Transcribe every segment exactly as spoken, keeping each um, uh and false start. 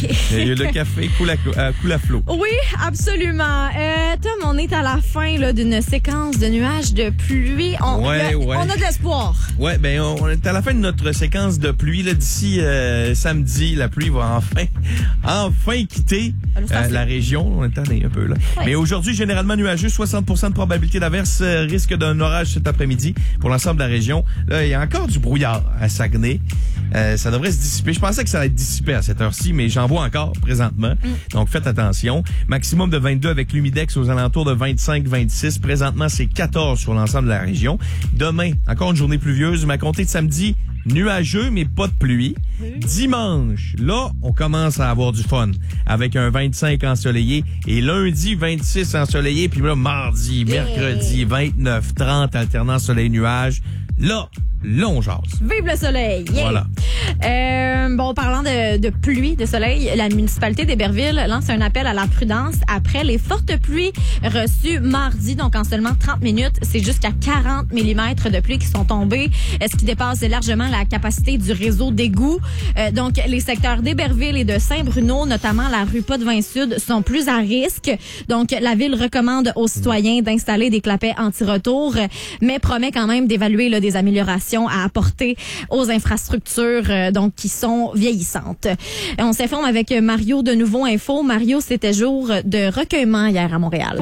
Le café coule à, euh, coule à flot. Oui, absolument. Euh, Tom, on est à la fin là, d'une séquence de nuages de pluie. On, ouais, là, ouais. on a de l'espoir. Ouais, ben on, on est à la fin de notre séquence de pluie. Là, d'ici euh, samedi, la pluie va enfin, enfin quitter euh, la région. On est tanné un peu là. Ouais. Mais aujourd'hui, généralement nuageux, soixante pour cent de probabilité d'averse, euh, risque d'un orage cet après-midi pour l'ensemble de la région. Là, il y a encore du brouillard à Saguenay. Euh, ça devrait se dissiper. Je pensais que ça allait être dissipé à cette heure-ci, mais j'en vois encore présentement. Mm. Donc, faites attention. Maximum de vingt-deux avec l'humidex aux alentours de vingt-cinq vingt-six. Présentement, c'est quatorze sur l'ensemble de la région. Demain, encore une journée pluvieuse, mais à compter de samedi, nuageux, mais pas de pluie. Mm. Dimanche, là, on commence à avoir du fun avec un vingt-cinq ensoleillé et lundi, vingt-six ensoleillé. Puis là, mardi, mercredi, vingt-neuf trente, alternant soleil-nuage. Là, long jase. Vive le soleil! Yeah. Voilà. Euh, bon, parlant de, de pluie, de soleil, la municipalité d'Héberville lance un appel à la prudence après les fortes pluies reçues mardi. Donc, en seulement trente minutes, c'est jusqu'à quarante millimètres de pluie qui sont tombés, ce qui dépasse largement la capacité du réseau d'égouts. Euh, donc, les secteurs d'Héberville et de Saint-Bruno, notamment la rue Potvin-Sud, sont plus à risque. Donc, la ville recommande aux citoyens d'installer des clapets anti-retour, mais promet quand même d'évaluer là, des améliorations à apporter aux infrastructures euh, donc qui sont vieillissantes. On s'informe avec Mario de Nouveau Info. Mario, c'était jour de recueillement hier à Montréal.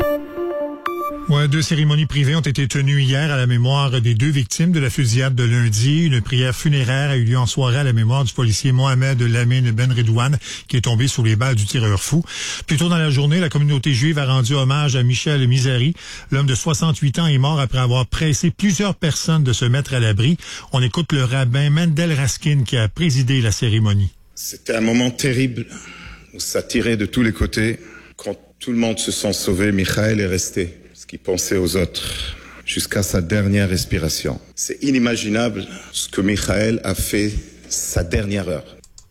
Ouais, deux cérémonies privées ont été tenues hier à la mémoire des deux victimes de la fusillade de lundi. Une prière funéraire a eu lieu en soirée à la mémoire du policier Mohamed Lamine Ben Redouane, qui est tombé sous les balles du tireur fou. Plus tôt dans la journée, la communauté juive a rendu hommage à Michel Misari. L'homme de soixante-huit ans est mort après avoir pressé plusieurs personnes de se mettre à l'abri. On écoute le rabbin Mendel Raskin qui a présidé la cérémonie. C'était un moment terrible où ça tirait de tous les côtés. Quand tout le monde se sent sauvé, Michael est resté. Qui pensait aux autres jusqu'à sa dernière respiration. C'est inimaginable ce que Michael a fait sa dernière heure.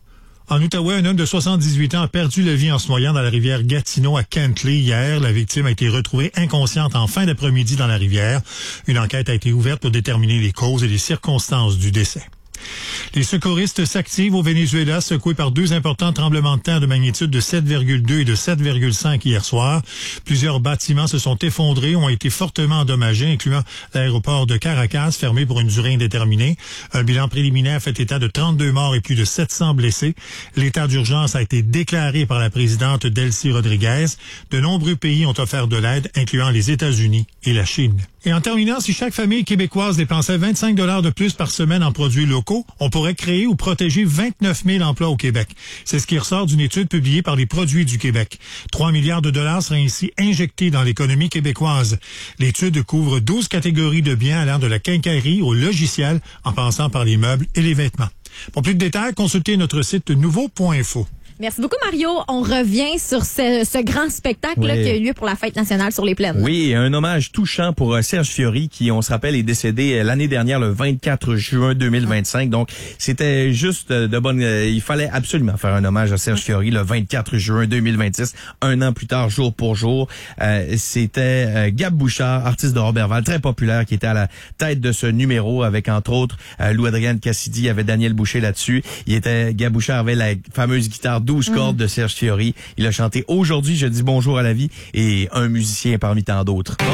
En Outaouais, un homme de soixante-dix-huit ans a perdu la vie en se noyant dans la rivière Gatineau à Kentley hier. La victime a été retrouvée inconsciente en fin d'après-midi dans la rivière. Une enquête a été ouverte pour déterminer les causes et les circonstances du décès. Les secouristes s'activent au Venezuela, secoués par deux importants tremblements de terre de magnitude de sept virgule deux et de sept virgule cinq hier soir. Plusieurs bâtiments se sont effondrés, ont été fortement endommagés, incluant l'aéroport de Caracas, fermé pour une durée indéterminée. Un bilan préliminaire fait état de trente-deux morts et plus de sept cents blessés. L'état d'urgence a été déclaré par la présidente Delcy Rodriguez. De nombreux pays ont offert de l'aide, incluant les États-Unis et la Chine. Et en terminant, si chaque famille québécoise dépensait vingt-cinq dollars de plus par semaine en produits locaux, on pourrait créer ou protéger vingt-neuf mille emplois au Québec. C'est ce qui ressort d'une étude publiée par les Produits du Québec. trois milliards de dollars seraient ainsi injectés dans l'économie québécoise. L'étude couvre douze catégories de biens allant de la quincaillerie au logiciel, en passant par les meubles et les vêtements. Pour plus de détails, consultez notre site nouveau point info. Merci beaucoup, Mario. On revient sur ce, ce grand spectacle oui. là, qui a eu lieu pour la Fête nationale sur les plaines. Oui, un hommage touchant pour euh, Serge Fiori, qui, on se rappelle, est décédé euh, l'année dernière, le vingt-quatre juin deux mille vingt-cinq. Donc, c'était juste euh, de bonne... Euh, il fallait absolument faire un hommage à Serge Fiori le vingt-quatre juin deux mille vingt-six, un an plus tard, jour pour jour. Euh, c'était euh, Gab Bouchard, artiste de Robertval, très populaire, qui était à la tête de ce numéro, avec, entre autres, euh, Lou-Adrienne Cassidy, il y avait Daniel Boucher là-dessus. Il était... Gab Bouchard avait la fameuse guitare douze cordes mmh. de Serge Fiori. Il a chanté Aujourd'hui, je dis bonjour à la vie et un musicien parmi tant d'autres.